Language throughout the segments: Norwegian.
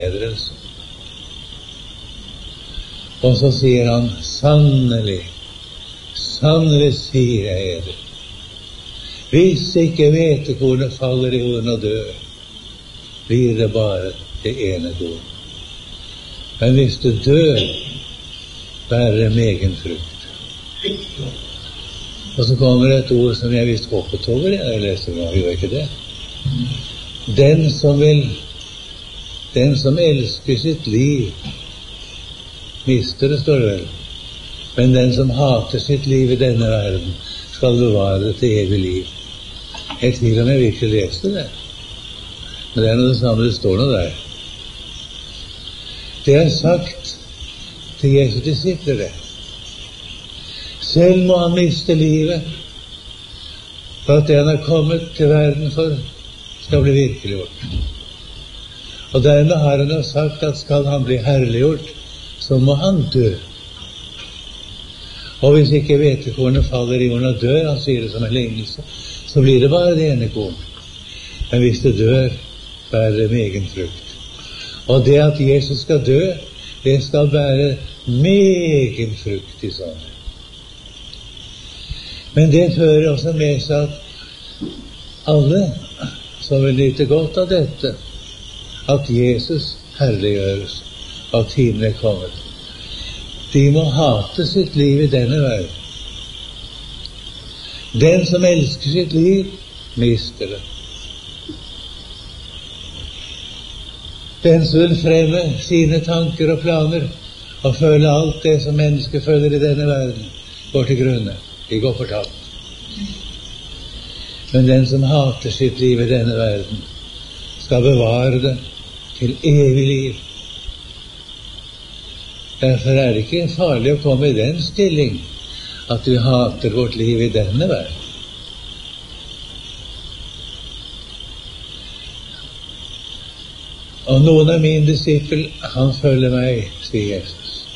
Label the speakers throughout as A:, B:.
A: fornedrelse. Og så sier han, sannelig, sannelig sier jeg eder, hvis ikke hvetekornet faller i jorden og dør, blir det bare det ene korn. Men hvis det dør, bærer det megen frukt. Og så kommer et ord som jeg visst hoppet over, jeg leser nå, gjør ikke det. Den som elsker sitt liv, mister det, står det vel. Men den som hater sitt liv i denne verden, skal bevare det til evig liv. Jeg tviler om jeg vil ikke lese det. Men det er noe det samme, det står noe der. Det er sagt til Jesu disipler det. Selv må han miste livet, for at det han er kommet til verden for, skal bli virkeliggjort. Og dermed har han sagt at skal han bli herliggjort, så må han dø. Og hvis ikke hvetekornet faller i jorden og dør, han sier det som en lignelse, så blir det bare det ene korn. Men hvis det dør, bærer det megen frukt. Og det at Jesus skal dø, det skal bære megen frukt i sannhet. Men det fører også med seg at alle som vil nyte godt av dette, at Jesus herliggjøres, at tiden er kommet, de må hate sitt liv i denne verden. Den som elsker sitt liv, mister det. Den som vil fremme sine tanker og planer og føle alt det som mennesker føler i denne verden, går til grunne. De går fortapt. Men den som hater sitt liv i denne verden, skal bevare det til evig liv. Derfor er det ikke farlig å komme i den stilling at vi hater vårt liv i denne verden. Og noen av min disippel, han følger meg, sier Jesus.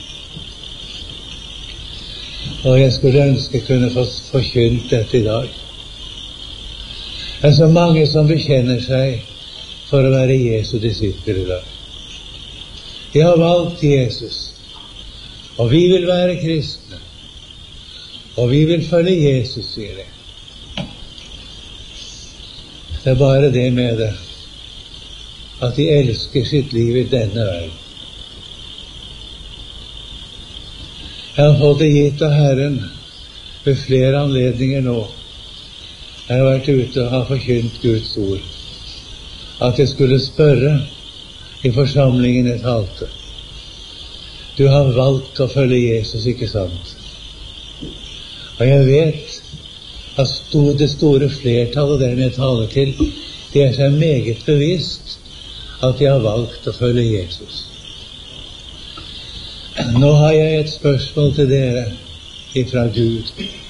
A: Og jeg skulle ønske jeg kunne få forkynt dette i dag. Det er så mange som bekjenner seg for å være Jesu disipler i dag. De har valgt Jesus, og vi vil være kristne, og vi vil følge Jesus, sier de. Det er bare det med det, at de elsker sitt liv i denne verden. Jeg har fått det gitt av Herren ved flere anledninger nå. Jeg har vært ute og har forkynt Guds ord, at jeg skulle spørre i forsamlingen jeg talte. Du har valgt å følge Jesus, ikke sant? Og jeg vet at det store flertallet der jeg taler til, de er seg meget bevisst at de har valgt å følge Jesus. Nå har jeg et spørsmål til dere ifra Gud.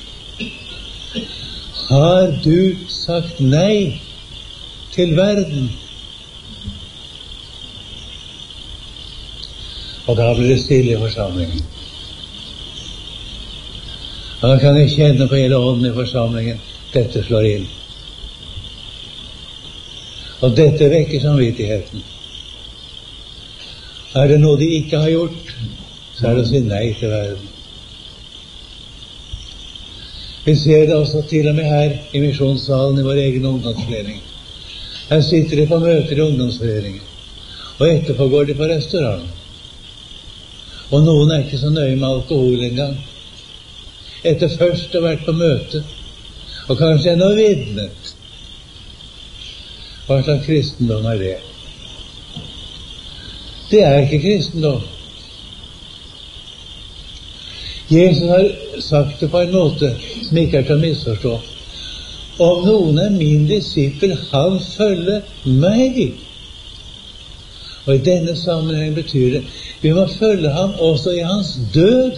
A: Har du sagt nei til verden? Og da blir det stille i forsamlingen. Og da kan jeg kjenne på hele ånden i forsamlingen. Dette slår inn. Og dette vekker samvittigheten. Er det noe de ikke har gjort, så er det å si nei til verden. Vi ser det også til og med her i misjonssalen i vår egen ungdomsforening. Her sitter de på møter i ungdomsforeningen, og etterpå går de på restaurant. Og noen er ikke så nøye med alkohol engang. Etter først å ha vært på møte, og kanskje ennå vitnet. Hva slags kristendom er det? Det er ikke kristendom. Jesus har sagt det på en måte som ikke er til å misforstå. Om noen er min disippel, han følger meg. Og i denne sammenheng betyr det vi må følge ham også i hans død.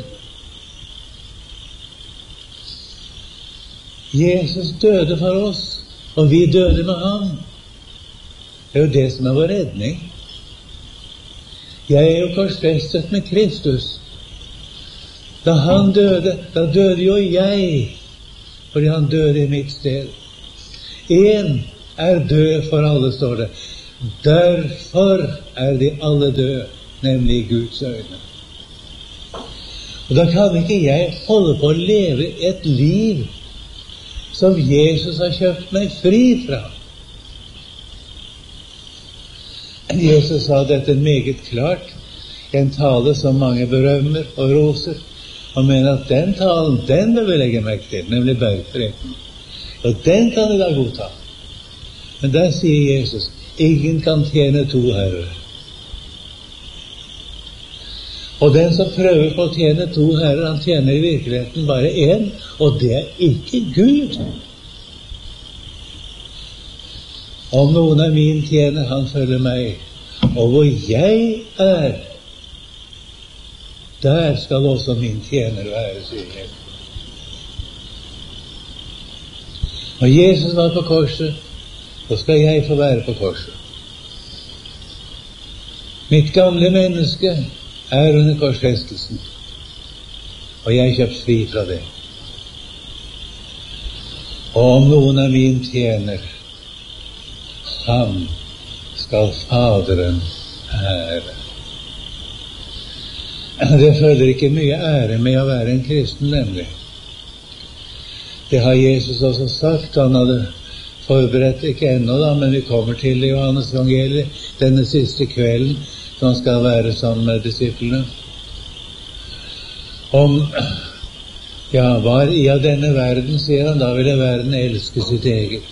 A: Jesus døde for oss, og vi døde med ham. Det er jo det som er vår redning. Jeg er jo korsfestet med Kristus. Da han døde, da døde jo jeg, fordi han døde i mitt sted. En er død for alle, står det. Derfor de alle døde, nemlig i Guds øyne. Og da kan ikke jeg holde på å leve et liv som Jesus har kjøpt meg fri fra. Jesus sa dette meget klart i en tale som mange berømmer og roser, og mener at den talen, den beveger meg til, nemlig bergpreken. Og den kan jeg da godta. Men der sier Jesus, ingen kan tjene to herrer. Og den som prøver på å tjene to herrer, han tjener i virkeligheten bare én, og det er ikke Gud. Om noen er min tjener, han følger meg, og hvor jeg er, der skal også min tjener være, sier Jesus. Når Jesus var på korset, så skal jeg få være på korset. Mitt gamle menneske er under korsfestelsen, og jeg er kjøpt fri fra det. Og om noen er min tjener, han skal Faderen ære. Det følger ikke mye ære med å være en kristen, nemlig. Det har Jesus også sagt. Han hadde forberedt, ikke ennå da, men vi kommer til i Johannes evangeliet, denne siste kvelden, som skal være sammen med disiplene. Om, var i av denne verden, sier han, da ville verden elske sitt eget.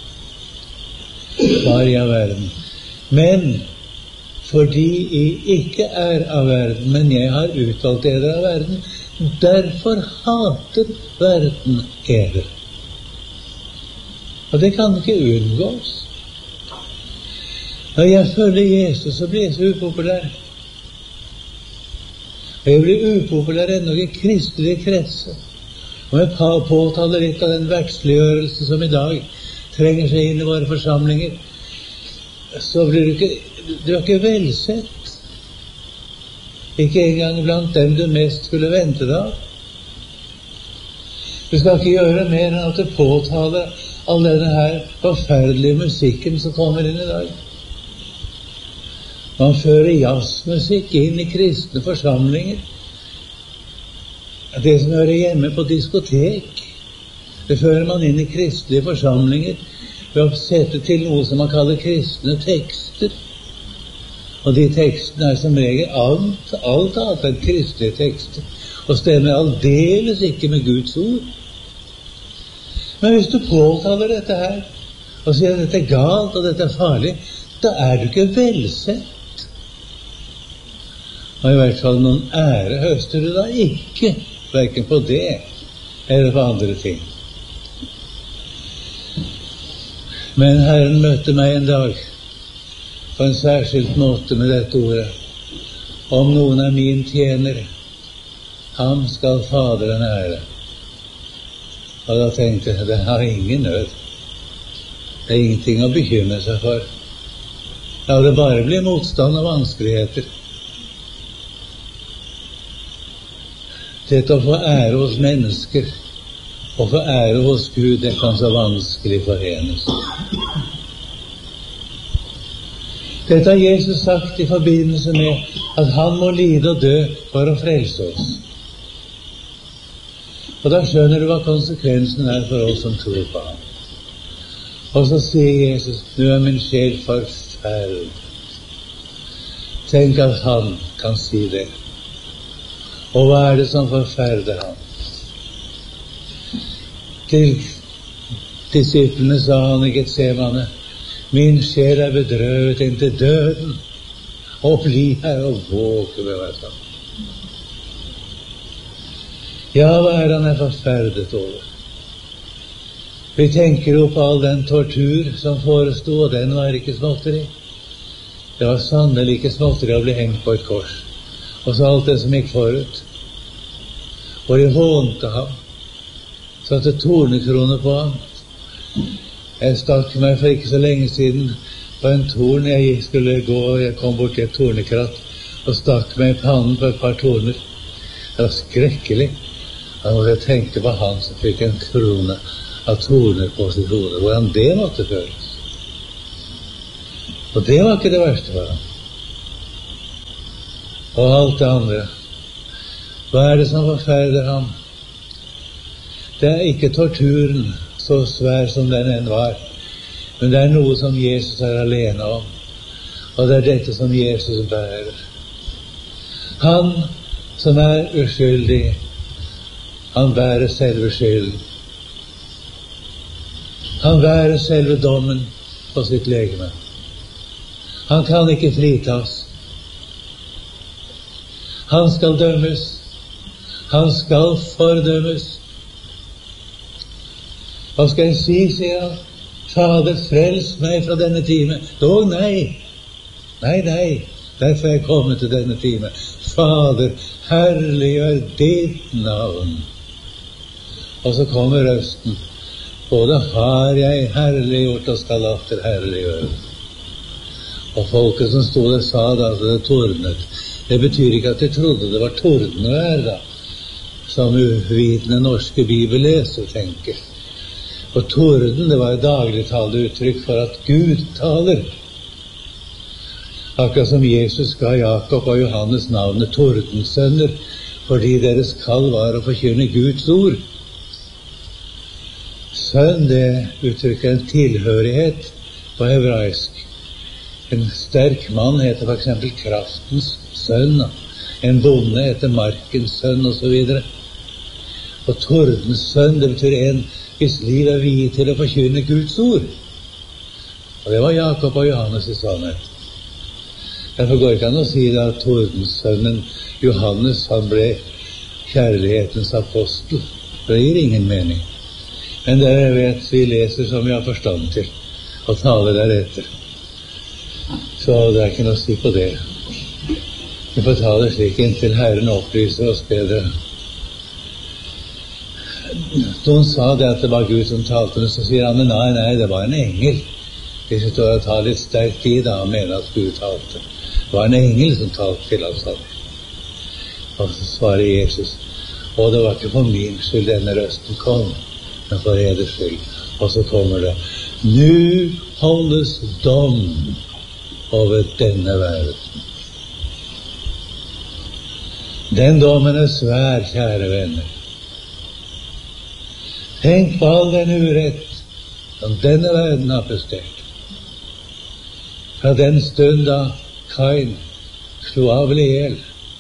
A: Var i av verden. Men, fordi jeg ikke er av verden, men jeg har utvalgt dere av verden, derfor hater verden dere. Og det kan ikke unngås. Når jeg følger Jesus, så blir jeg så upopulær. Og jeg blir upopulær ennå i kristelige kretser. Og jeg påtaler litt av den verdsliggjørelse som i dag trenger seg inn i våre forsamlinger, så blir du ikke velsett. Ikke engang blant dem du mest skulle vente deg. Du skal ikke gjøre mer enn at du påtaler all denne her forferdelige musikken som kommer inn i dag. Man fører jazzmusikk inn i kristne forsamlinger. Det som hører hjemme på diskotek, det fører man inn i kristelige forsamlinger ved å sette til noe som man kaller kristne tekster. Og de tekstene er som regel alt annet enn kristelige tekster, og stemmer aldeles ikke med Guds ord. Men hvis du påtaler dette her, og sier at dette er galt og dette er farlig, da er du ikke velsett. Og i hvert fall noen ære høster du da ikke, hverken på det eller på andre ting. Men Herren møtte meg en dag på en særskilt måte med dette ordet. Om noen er min tjener, ham skal Faderen ære. Og da tenkte jeg, det har ingen nød. Det er ingenting å bekymre seg for. Ja, det bare blir motstand og vanskeligheter. Dette å få ære hos mennesker og få ære hos Gud, det kan så vanskelig forenes. Dette har Jesus sagt i forbindelse med at han må lide og dø for å frelse oss. Og da skjønner du hva konsekvensen er for oss som tror på ham. Og så sier Jesus, nå er min sjel forferd. Tenk at han kan si det. Og hva er det som forferder ham? Til disiplene sa han i Getsemane, min sjel er bedrøvet inntil døden, og bli her og våke ved meg sammen. Ja, hva er han forferdet over? Vi tenker jo på all den tortur som forestod, og den var ikke småtteri. Det var sannelig ikke småtteri å bli hengt på et kors. Og så alt det som gikk forut. Og de hånte ham. Satte tornekrone på ham. Jeg stakk meg for ikke så lenge siden på en torn. Jeg skulle gå, og jeg kom bort til et tornekratt og stakk meg i pannen på et par torner. Det var skrekkelig. Da måtte jeg tenke på han som fikk en krone av torner på sitt hode. Hvordan det måtte føles. Og det var ikke det verste for ham. Og alt det andre. Hva er det som forferder ham? Det er ikke torturen, så svær som den enn var, men det er noe som Jesus er alene om, og det er dette som Jesus bærer. Han som er uskyldig, han bærer selve skylden. Han bærer selve dommen på sitt legeme. Han kan ikke fritas. Han skal dømmes. Han skal fordømmes. Hva skal jeg si, sier han? Fader, frels meg fra denne time. Dog nei. Nei, nei. Derfor er jeg kommet til denne time. Fader, herliggjør ditt navn. Og så kommer røsten. Både har jeg herliggjort og skal atter herliggjøre. Og folket som stod der sa da at det tordnet. Det betyr ikke at de trodde det var tordenvær da, som uvitende norske bibelleser tenker. Og torden, det var et dagligtale uttrykk for at Gud taler. Akkurat som Jesus ga Jakob og Johannes navnet tordensønner, fordi deres kall var å forkynne Guds ord. Sønn, det uttrykker en tilhørighet på hebraisk. En sterk mann heter for eksempel kraftens sønn, en bonde heter markens sønn, og så videre. Og tordens sønn, det betyr en hvis liv er viet til å forkynne Guds ord. Og det var Jakob og Johannes i sannhet. Derfor går det ikke an å si da at tordenssønnen Johannes, han ble kjærlighetens apostel. Det gir ingen mening. Men dere vet, vi leser som vi har forstand til, og taler deretter. Så det er ikke noe å si på det. Vi får ta det slik inntil Herren opplyser oss bedre. Noen sa det at det var Gud som talte, men så sier han, nei, det var en engel. Hvis vi står og tar litt sterkt i, da han mener at Gud talte. Det var en engel som talte til oss. Og så svarer Jesus, og det var ikke for min skyld denne røsten kom, men for eders skyld. Og så kommer det, nu holdes dom over denne verden. Den dommen er svær, kjære venner. Tenk på all den urett som denne verden har prestert. Fra den stund da Kain slo Abel i hjel.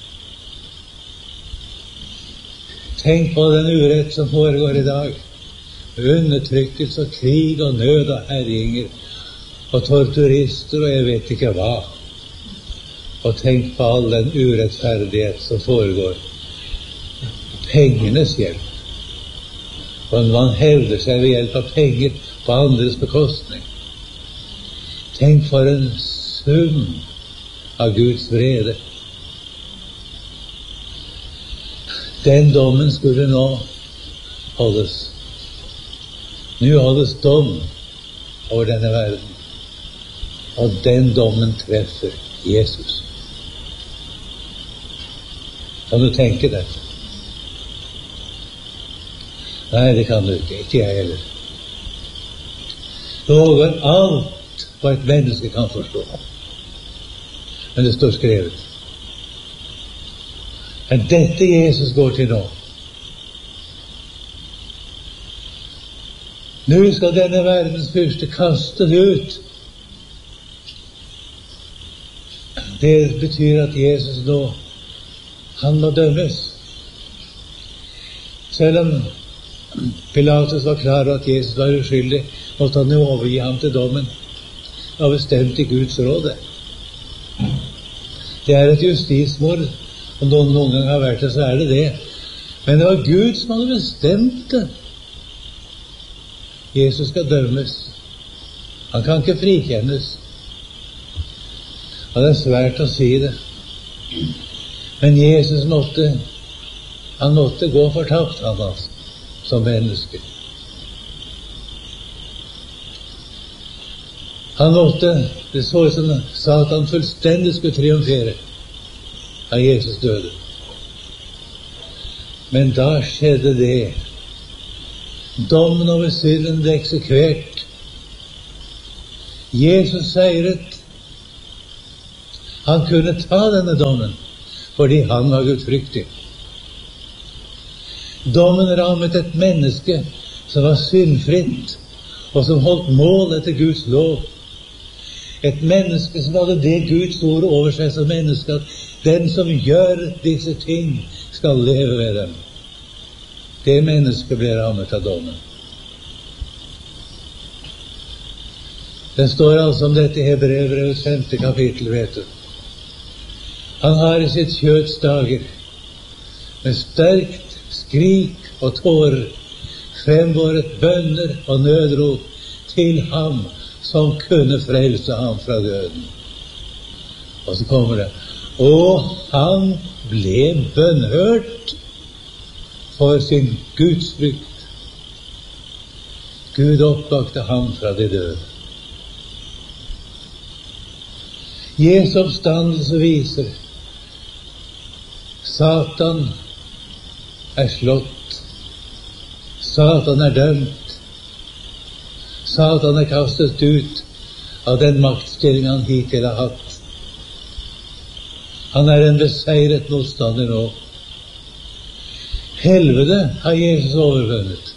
A: Tenk på den urett som foregår i dag. Undertrykkelse og krig og nød og herjinger og torturister og jeg vet ikke hva. Og tenk på all den urettferdighet som foregår. Pengenes hjelp. Og man hevder seg ved hjelp av penger på andres bekostning. Tenk for en sum av Guds vrede. Den dommen skulle nå holdes. Nå holdes dom over denne verden. Og den dommen treffer Jesus. Kan du tenke deg? Nei, det kan du ikke. Ikke jeg heller. Det over alt hva et menneske kan forstå. Men det står skrevet. Er dette Jesus går til nå? Nå skal denne verdens fyrste kastes ut. Det betyr at Jesus nå, han må dømmes. Selv om Pilatus var klar over at Jesus var uskyldig, måtte han jo overgi ham til dommen. Det var bestemt i Guds råd. Det er et justismord. Om noen gang har vært det, så er det det. Men det var Gud som hadde bestemt det. Jesus skal dømmes. Han kan ikke frikjennes. Og det er svært å si det. Men Jesus måtte gå fortapt, han altså, som menneske. Det så ut som Satan fullstendig skulle triumfere da Jesus døde. Men da skjedde det. Dommen over synden ble eksekvert. Jesus seiret, Han kunne ta denne dommen, fordi han var gudfryktig. Dommen rammet et menneske som var syndfritt, og som holdt mål etter Guds lov. Et menneske som hadde det Guds ord over seg som menneske, at den som gjør disse ting, skal leve ved dem. Det mennesket ble rammet av dommen. Det står altså om dette i Hebreerbrevets 5. kapittel, vet du. Han har i sitt kjøds dager med sterkt skrik og tårer frembåret bønner og nødrop til ham som kunne frelse ham fra døden. Og så kommer det: og han ble bønnhørt for sin gudsfrykt. Gud oppvakte ham fra de døde. Jesu oppstandelse viser: Satan er slått. Satan er dømt. Satan er kastet ut av den maktstilling han hittil har hatt. Han er en beseiret motstander nå. Helvete har Jesus overvunnet.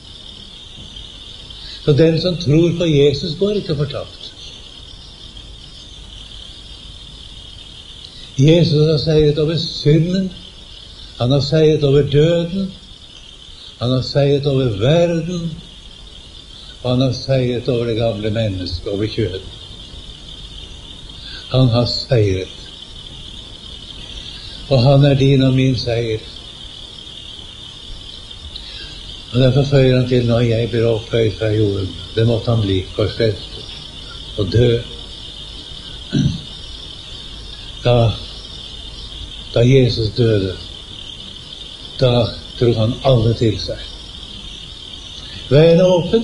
A: Så den som tror på Jesus, går ikke fortapt. Jesus har seiret over synden. Han har seiret over døden. Han har seiret over verden. Og han har seiret over det gamle mennesket, over kjøden. Han har seiret. Og han er din og min seier. Og derfor føyer han til: når jeg blir opphøyd fra jorden. Det måtte han bli, korsfestet og dø. Da Jesus døde, da dro han alle til seg. Veien er åpen.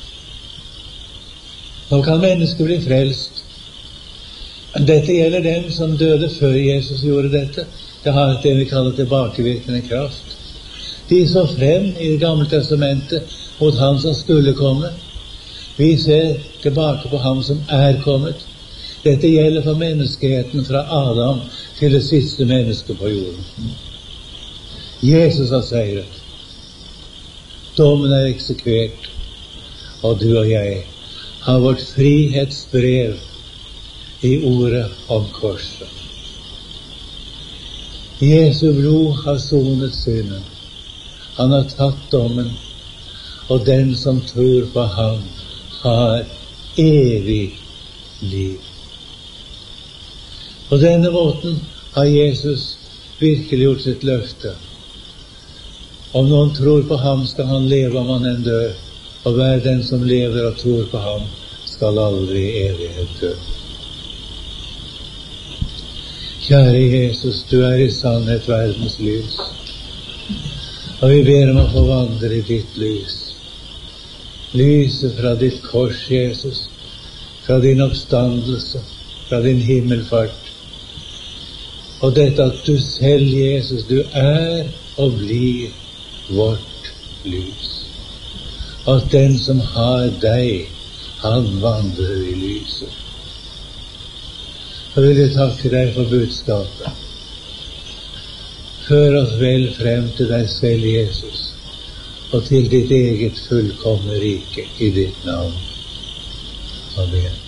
A: Nå kan mennesker bli frelst. Dette gjelder dem som døde før Jesus gjorde dette. Det har det vi kaller tilbakevirkende kraft. De så frem i Det gamle testamentet mot han som skulle komme. Vi ser tilbake på ham som er kommet. Dette gjelder for menneskeheten fra Adam til det siste mennesket på jorden. Jesus har seiret. Dommen er eksekvert, og du og jeg har vårt frihetsbrev i ordet om korset. Jesu blod har sonet synden. Han har tatt dommen, og den som tror på ham, har evig liv. På denne måten har Jesus virkelig gjort sitt løfte. Om noen tror på ham, skal han leve om han enn dør, og hver den som lever og tror på ham, skal aldri i evighet dø. Kjære Jesus, du er i sannhet verdens lys, og vi ber om å få vandre i ditt lys. Lyset fra ditt kors, Jesus, fra din oppstandelse, fra din himmelfart, og dette at du selv, Jesus, du er og blir vårt lys. Og at den som har deg, han vandrer i lyset. Og vil jeg takke deg for budskapet. Før oss vel frem til deg selv, Jesus, og til ditt eget fullkomne rike i ditt navn. Amen.